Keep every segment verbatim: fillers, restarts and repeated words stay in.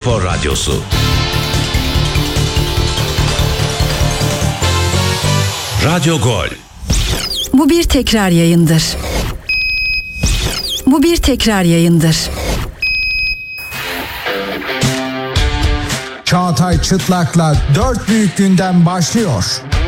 Spor Radyosu. Radyo Gol. Bu bir tekrar yayındır. Bu bir tekrar yayındır. Çağatay Çıtlak'la dört büyük gündem başlıyor.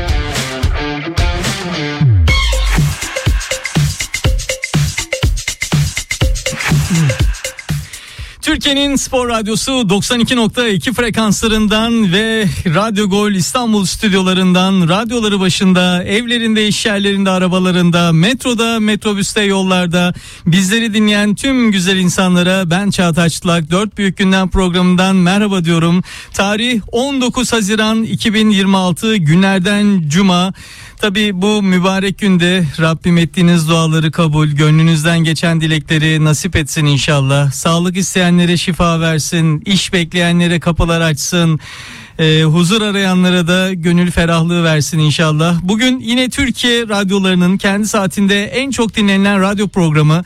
Türkiye'nin Spor Radyosu doksan iki nokta iki frekanslarından ve Radyo Gol İstanbul stüdyolarından, radyoları başında, evlerinde, iş yerlerinde, arabalarında, metroda, metrobüste, yollarda bizleri dinleyen tüm güzel insanlara ben Çağatay Çıtlak dört büyük gündem programından merhaba diyorum. Tarih on dokuz Haziran iki bin yirmi altı, günlerden Cuma. Tabii bu mübarek günde Rabbim ettiğiniz duaları kabul, gönlünüzden geçen dilekleri nasip etsin inşallah. Sağlık isteyenlere şifa versin, iş bekleyenlere kapılar açsın, e, huzur arayanlara da gönül ferahlığı versin inşallah. Bugün yine Türkiye radyolarının kendi saatinde en çok dinlenilen radyo programı,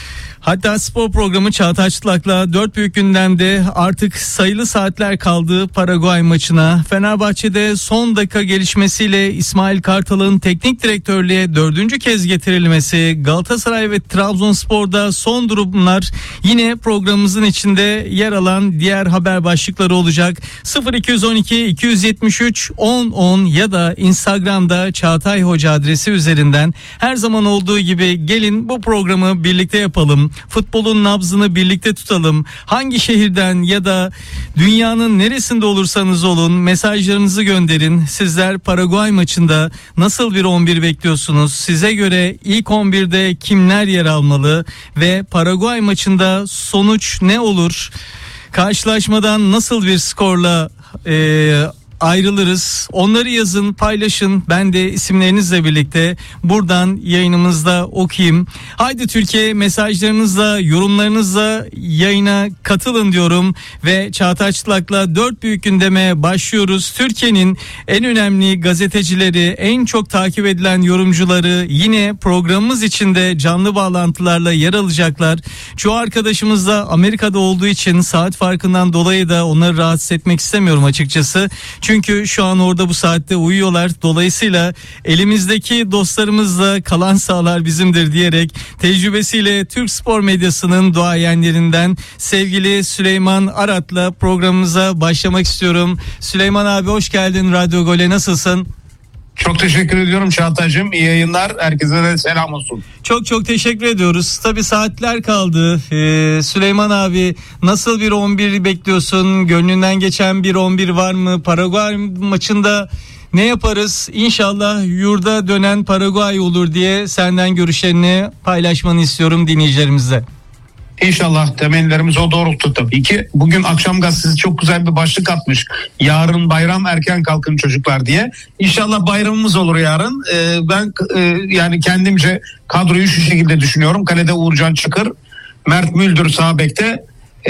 hatta spor programı Çağatay Çıtlak'la dört büyük gündemde artık sayılı saatler kaldı Paraguay maçına. Fenerbahçe'de son dakika gelişmesiyle İsmail Kartal'ın teknik direktörlüğe dördüncü kez getirilmesi, Galatasaray ve Trabzonspor'da son durumlar yine programımızın içinde yer alan diğer haber başlıkları olacak. sıfır iki on iki iki yetmiş üç on on ya da Instagram'da Çağatay Hoca adresi üzerinden her zaman olduğu gibi gelin bu programı birlikte yapalım. Futbolun nabzını birlikte tutalım. Hangi şehirden ya da dünyanın neresinde olursanız olun mesajlarınızı gönderin. Sizler Paraguay maçında nasıl bir on bir bekliyorsunuz? Size göre ilk on birde kimler yer almalı ve Paraguay maçında sonuç ne olur? Karşılaşmadan nasıl bir skorla e, ayrılırız? Onları yazın, paylaşın. Ben de isimlerinizle birlikte buradan yayınımızda okuyayım. Haydi Türkiye, mesajlarınızla, yorumlarınızla yayına katılın diyorum ve Çağatay Çıtlak'la dört büyük gündeme başlıyoruz. Türkiye'nin en önemli gazetecileri, en çok takip edilen yorumcuları yine programımız içinde canlı bağlantılarla yer alacaklar. Çoğu arkadaşımız da Amerika'da olduğu için saat farkından dolayı da onları rahatsız etmek istemiyorum açıkçası. Çünkü şu an orada bu saatte uyuyorlar. Dolayısıyla elimizdeki dostlarımızla kalan sahalar bizimdir diyerek tecrübesiyle Türk spor medyasının duayenlerinden sevgili Süleyman Arat'la programımıza başlamak istiyorum. Süleyman abi hoş geldin Radyo Gol'e, nasılsın? Çok teşekkür ediyorum Çağatay'cığım. İyi yayınlar. Herkese de selam olsun. Çok çok teşekkür ediyoruz. Tabii saatler kaldı. Ee, Süleyman abi nasıl bir on bir bekliyorsun? Gönlünden geçen bir on bir var mı? Paraguay maçında ne yaparız? İnşallah yurda dönen Paraguay olur diye senden görüşlerini paylaşmanı istiyorum dinleyicilerimizle. İnşallah temellerimiz o doğrultuda tabii ki. Bugün Akşam Gazetesi çok güzel bir başlık atmış. Yarın bayram, erken kalkın çocuklar diye. İnşallah bayramımız olur yarın. Ee, ben e, yani kendimce kadroyu şu şekilde düşünüyorum. Kalede Uğurcan Çakır, Mert Müldür sağ bekte,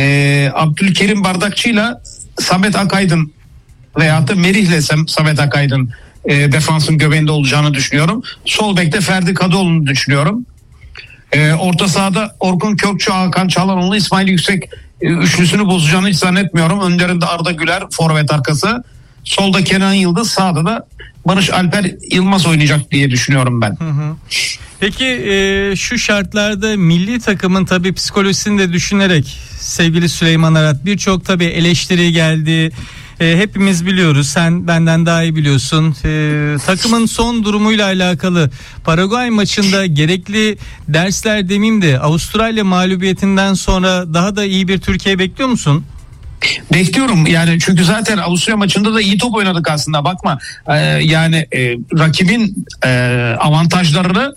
e, Abdülkerim Bardakçı'yla Samet Akaydın veyahut da Merih'le Samet Akaydın e, defansın göbeğinde olacağını düşünüyorum. Sol bekte Ferdi Kadıoğlu'nu düşünüyorum. Ee, orta sahada Orkun Kökçü, Hakan Çalhanoğlu, İsmail Yüksek e, üçlüsünü bozacağını hiç zannetmiyorum. Önlerinde Arda Güler forvet arkası. Solda Kenan Yıldız, sağda da Barış Alper Yılmaz oynayacak diye düşünüyorum ben. Hı hı. Peki e, şu şartlarda milli takımın tabii psikolojisini de düşünerek sevgili Süleyman Arat, birçok tabii eleştiri geldi. E, hepimiz biliyoruz, sen benden daha iyi biliyorsun. E, takımın son durumuyla alakalı Paraguay maçında gerekli dersler demeyeyim de Avustralya mağlubiyetinden sonra daha da iyi bir Türkiye bekliyor musun? Bekliyorum yani, çünkü zaten Avusturya maçında da iyi top oynadık aslında, bakma. Ee, yani e, rakibin e, avantajlarını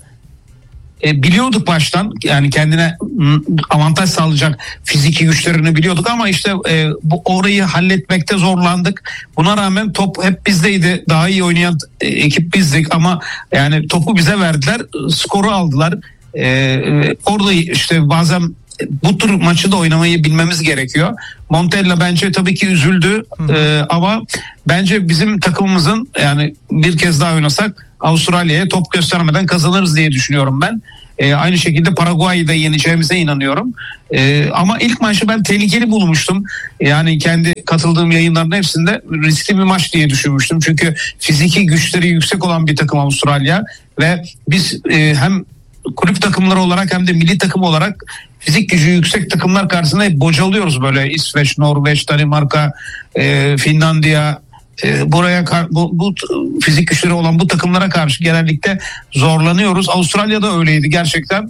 E, biliyorduk baştan, yani kendine avantaj sağlayacak fiziki güçlerini biliyorduk ama işte e, bu orayı halletmekte zorlandık. Buna rağmen top hep bizdeydi, daha iyi oynayan e, ekip bizdik ama yani topu bize verdiler, skoru aldılar. E, e, orada işte bazen bu tür maçı da oynamayı bilmemiz gerekiyor. Montella bence tabii ki üzüldü e, ama bence bizim takımımızın, yani bir kez daha oynasak Avustralya'ya top göstermeden kazanırız diye düşünüyorum ben. E, aynı şekilde Paraguay'ı da yeneceğimize inanıyorum. E, ama ilk maçı ben tehlikeli bulmuştum. Yani kendi katıldığım yayınların hepsinde riskli bir maç diye düşünmüştüm. Çünkü fiziki güçleri yüksek olan bir takım Avustralya ve biz e, hem kulüp takımları olarak hem de milli takım olarak fizik gücü yüksek takımlar karşısında hep bocalıyoruz böyle. İsveç, Norveç, Danimarka, e, Finlandiya, e, buraya bu, bu fizik güçleri olan bu takımlara karşı genellikle zorlanıyoruz. Avustralya'da öyleydi gerçekten.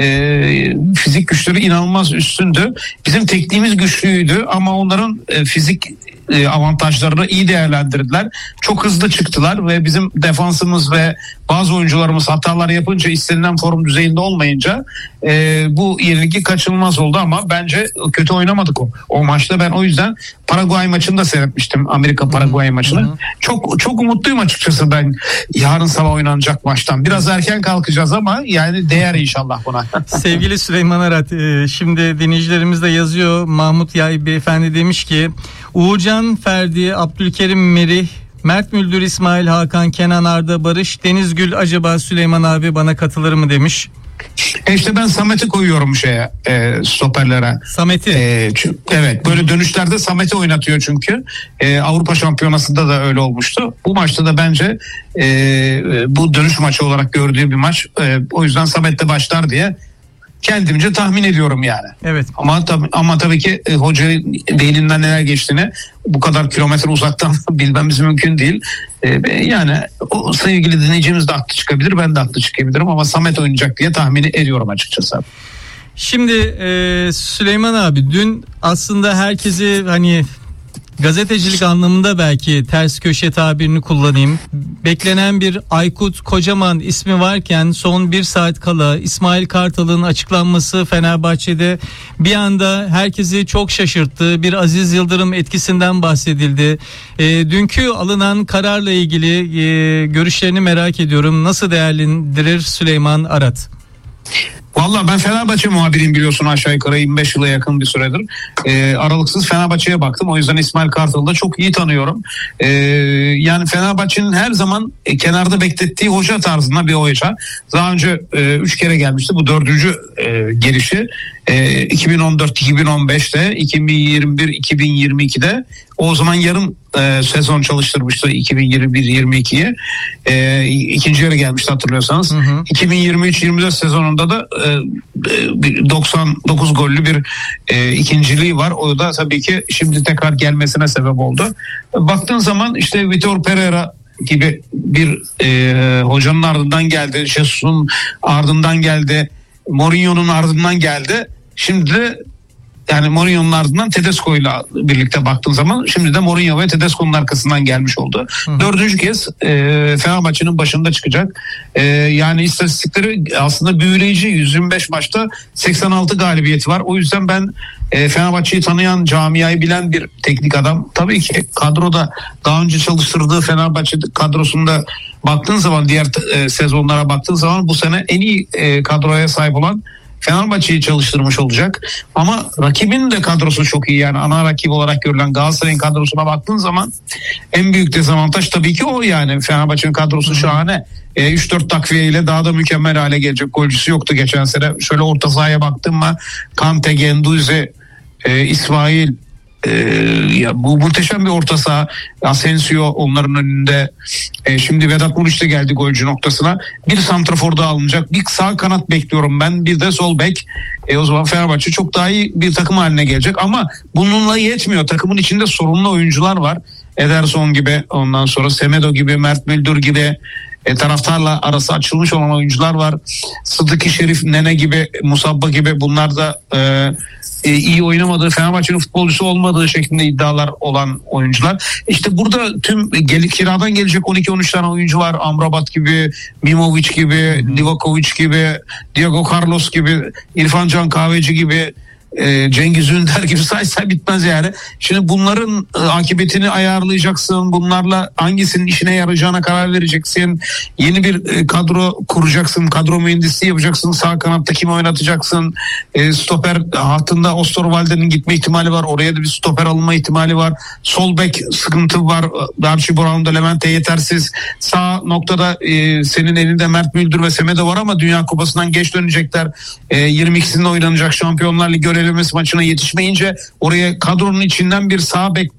E, fizik güçleri inanılmaz üstündü. Bizim tekniğimiz güçlüydü ama onların e, fizik e, avantajlarını iyi değerlendirdiler. Çok hızlı çıktılar ve bizim defansımız ve bazı oyuncularımız hatalar yapınca, istenilen form düzeyinde olmayınca e, bu yenilgi kaçınılmaz oldu ama bence kötü oynamadık o. O maçta ben o yüzden Paraguay maçını da seyretmiştim. Amerika Paraguay maçını. Hı-hı. Çok çok umutluyum açıkçası ben yarın sabah oynanacak maçtan. Biraz erken kalkacağız ama yani değer inşallah buna. Sevgili Süleyman Arat, şimdi dinleyicilerimiz de yazıyor. Mahmut Yay Beyefendi demiş ki Uğurcan, Ferdi, Abdülkerim, Merih, Mert Müldür, İsmail, Hakan, Kenan, Arda, Barış, Denizgül, acaba Süleyman abi bana katılır mı demiş. E işte ben Samet'i koyuyorum şeye e, stoperlere. Samet'i. E, çünkü, evet böyle dönüşlerde Samet'i oynatıyor çünkü. E, Avrupa Şampiyonası'nda da öyle olmuştu. Bu maçta da bence e, bu dönüş maçı olarak gördüğü bir maç. E, o yüzden Samet'te başlar diye kendimce tahmin ediyorum yani. Evet. Ama tabii ama tabii ki e, hocanın beyninden neler geçtiğini bu kadar kilometre uzaktan bilmemiz mümkün değil. E, yani o sevgili dinleyicimiz de haklı çıkabilir, ben de haklı çıkabilirim ama Samet oynayacak diye tahmin ediyorum açıkçası. Şimdi e, Süleyman abi, dün aslında herkesi hani gazetecilik anlamında belki ters köşe tabirini kullanayım. Beklenen bir Aykut Kocaman ismi varken son bir saat kala İsmail Kartal'ın açıklanması Fenerbahçe'de bir anda herkesi çok şaşırttı. Bir Aziz Yıldırım etkisinden bahsedildi. E, dünkü alınan kararla ilgili e, görüşlerini merak ediyorum. Nasıl değerlendirir Süleyman Arat? Vallahi ben Fenerbahçe muhabiriyim biliyorsun, aşağı yukarı yirmi beş yıla yakın bir süredir. Ee, aralıksız Fenerbahçe'ye baktım. O yüzden İsmail Kartal'ı da çok iyi tanıyorum. Ee, yani Fenerbahçe'nin her zaman e, kenarda beklettiği hoca tarzında bir hoca. Daha önce e, üç kere gelmişti. Bu dördüncü e, gelişi. E, iki bin on dört iki bin on beşte, iki bin yirmi bir iki bin yirmi ikide o zaman yarım e, sezon çalıştırmıştı iki bin yirmi bir yirmi ikiye. E, ikinci yere gelmişti hatırlıyorsanız. Hı hı. iki bin yirmi üç yirmi dört sezonunda da e, doksan dokuz gollü bir e, ikinciliği var. O da tabii ki şimdi tekrar gelmesine sebep oldu. Baktığın zaman işte Vitor Pereira gibi bir e, hocanın ardından geldi. Jesus'un ardından geldi. Mourinho'nun ardından geldi. Şimdi de yani Mourinho'nun ardından Tedesco'yla birlikte baktığın zaman şimdi de Mourinho ve Tedesco'nun arkasından gelmiş oldu. Hı. Dördüncü kez e, Fenerbahçe'nin başında çıkacak. E, yani istatistikleri aslında büyüleyici. yüz yirmi beş maçta seksen altı galibiyeti var. O yüzden ben e, Fenerbahçe'yi tanıyan, camiayı bilen bir teknik adam. Tabii ki kadroda daha önce çalıştırdığı Fenerbahçe kadrosunda baktığın zaman, diğer e, sezonlara baktığın zaman bu sene en iyi e, kadroya sahip olan Fenerbahçe'yi çalıştırmış olacak. Ama rakibin de kadrosu çok iyi. Yani ana rakip olarak görülen Galatasaray'ın kadrosuna baktığın zaman en büyük dezavantaj tabii ki o yani. Fenerbahçe'nin kadrosu şahane. E, üç dört takviyeyle daha da mükemmel hale gelecek. Golcüsü yoktu geçen sene. Şöyle orta sahaya baktım mı Kante, Genduzi, e, İsmail, Ee, ya bu muhteşem bir orta saha. Asensio onların önünde. Ee, şimdi Vedat Muriç de geldi golcü noktasına. Bir santrafor da alınacak. Bir sağ kanat bekliyorum ben. Bir de sol bek. Ee, o zaman Fenerbahçe çok daha iyi bir takım haline gelecek. Ama bununla yetmiyor. Takımın içinde sorunlu oyuncular var. Ederson gibi, ondan sonra Semedo gibi, Mert Müldür gibi, e, taraftarla arası açılmış olan oyuncular var. Sıdıki Şerif, Nene gibi, Musabba gibi, bunlar da e, e, iyi oynamadığı, Fenerbahçe'nin futbolcusu olmadığı şeklinde iddialar olan oyuncular. İşte burada tüm gel, kiradan gelecek on iki on üç tane oyuncu var. Amrabat gibi, Mimovic gibi, Livakovic gibi, Diego Carlos gibi, İrfan Can Kahveci gibi. e, Cengiz Ünder gibi say say bitmez yani. Şimdi bunların e, akıbetini ayarlayacaksın. Bunlarla hangisinin işine yarayacağına karar vereceksin. Yeni bir e, kadro kuracaksın. Kadro mühendisliği yapacaksın. Sağ kanatta kimi oynatacaksın. E, stoper hattında Osterwalder'in gitme ihtimali var. Oraya da bir stoper alınma ihtimali var. Sol bek sıkıntı var. Darcy Brown'da Levente yetersiz. Sağ noktada e, senin elinde Mert Müldür ve Semedo var ama Dünya Kupası'ndan geç dönecekler. E, yirmi ikisinde oynanacak Şampiyonlar Ligi görevlemesi maçına yetişmeyince oraya kadronun içinden bir sağ bek